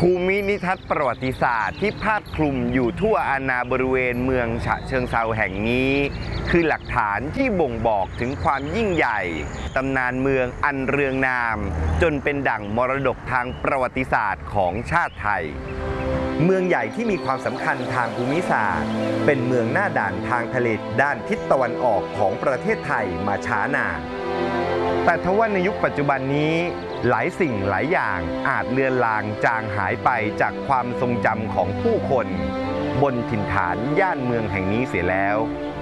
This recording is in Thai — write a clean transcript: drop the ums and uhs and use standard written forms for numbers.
ภูมินิทัศน์ประวัติศาสตร์ที่พาดคลุมอยู่ทั่วอาณาบริเวณเมืองฉะเชิงเทราแห่งนี้คือหลักฐานที่บ่งบอกถึงความยิ่งใหญ่ตำนานเมืองอันเรืองนามจนเป็นดั่งมรดกทางประวัติศาสตร์ของชาติไทยเมืองใหญ่ที่มีความสำคัญทางภูมิศาสตร์เป็นเมืองหน้าด่านทางทะเลด้านทิศตะวันออกของประเทศไทยมาช้านานแต่ทว่าในยุคปัจจุบันนี้หลายสิ่งหลายอย่างอาจเลือนลางจางหายไปจากความทรงจำของผู้คนบนถิ่นฐานย่านเมืองแห่งนี้เสียแล้ว